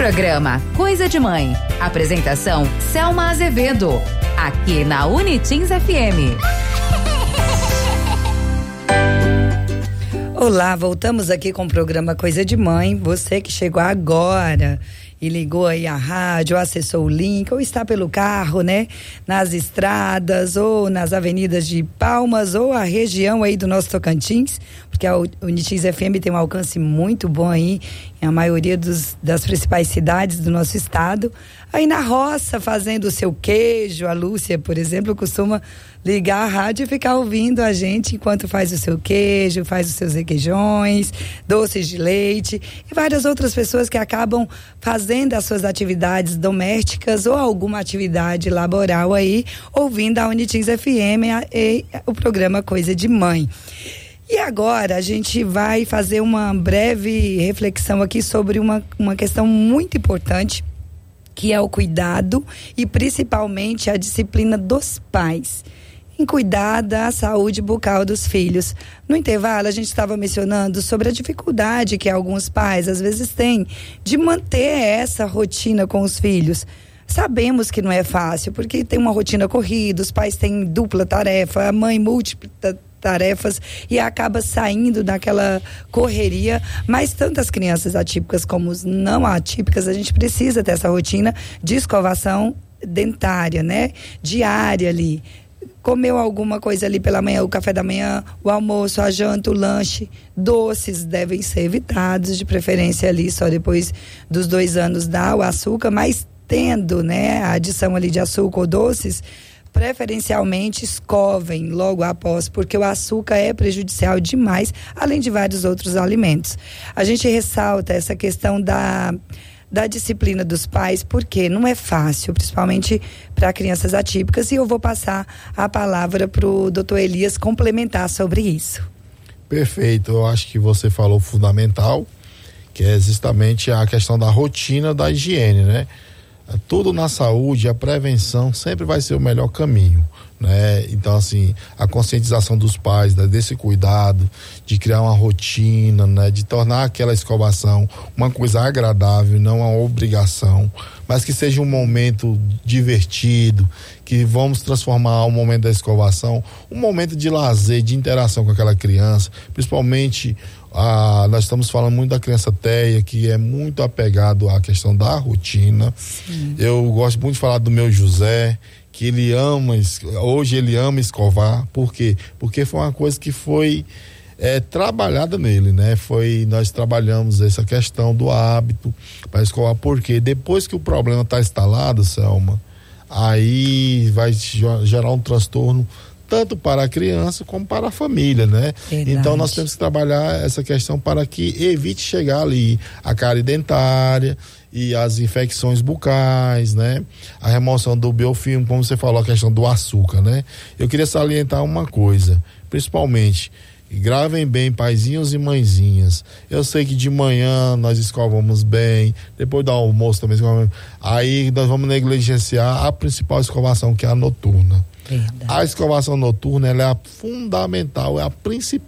Programa Coisa de Mãe. Apresentação Selma Azevedo. Aqui na Unitins FM. Olá, voltamos aqui com o programa Coisa de Mãe. Você que chegou agora e ligou aí a rádio, acessou o link, ou está pelo carro, né? Nas estradas, ou nas avenidas de Palmas, ou a região aí do nosso Tocantins, porque a Unitins FM tem um alcance muito bom aí, em a maioria das principais cidades do nosso estado. Aí na roça, fazendo o seu queijo, a Lúcia, por exemplo, costuma ligar a rádio e ficar ouvindo a gente enquanto faz o seu queijo, faz os seus requeijões, doces de leite e várias outras pessoas que acabam fazendo as suas atividades domésticas ou alguma atividade laboral aí, ouvindo a Unitins FM e o programa Coisa de Mãe. E agora a gente vai fazer uma breve reflexão aqui sobre uma questão muito importante, que é o cuidado e principalmente a disciplina dos pais em cuidar da saúde bucal dos filhos. No intervalo, a gente estava mencionando sobre a dificuldade que alguns pais às vezes têm de manter essa rotina com os filhos. Sabemos que não é fácil, porque tem uma rotina corrida, os pais têm dupla tarefa, a mãe múltiplas tarefas e acaba saindo daquela correria, mas tanto as crianças atípicas como os não atípicas, a gente precisa ter essa rotina de escovação dentária, né? Diária ali. Comeu alguma coisa ali pela manhã, o café da manhã, o almoço, a janta, o lanche, doces devem ser evitados, de preferência ali só depois dos 2 anos dá o açúcar, mas tendo, né, a adição ali de açúcar ou doces, preferencialmente escovem logo após, porque o açúcar é prejudicial demais, além de vários outros alimentos. A gente ressalta essa questão da disciplina dos pais, porque não é fácil, principalmente para crianças atípicas, e eu vou passar a palavra para o doutor Elias complementar sobre isso. Perfeito, eu acho que você falou fundamental, que é justamente a questão da rotina da higiene, né? Tudo na saúde, a prevenção sempre vai ser o melhor caminho, né? Então, assim, a conscientização dos pais, desse cuidado, de criar uma rotina, né? De tornar aquela escovação uma coisa agradável, não uma obrigação, mas que seja um momento divertido, que vamos transformar o momento da escovação um momento de lazer, de interação com aquela criança, principalmente nós estamos falando muito da criança Teia, que é muito apegado à questão da rotina. Sim. Eu gosto muito de falar do meu José, que hoje ele ama escovar. Por quê? Porque foi uma coisa que foi trabalhada nele, né? Nós trabalhamos essa questão do hábito para escovar, porque depois que o problema está instalado, Selma, aí vai gerar um transtorno tanto para a criança como para a família, né? Verdade. Então nós temos que trabalhar essa questão para que evite chegar ali a cárie dentária e as infecções bucais, né? A remoção do biofilme, como você falou, a questão do açúcar, né? Eu queria salientar uma coisa, principalmente, gravem bem, paizinhos e mãezinhas. Eu sei que de manhã nós escovamos bem, depois do almoço também escovamos. Aí nós vamos negligenciar a principal escovação, que é a noturna. Verdade. A escovação noturna, ela é a fundamental, é a principal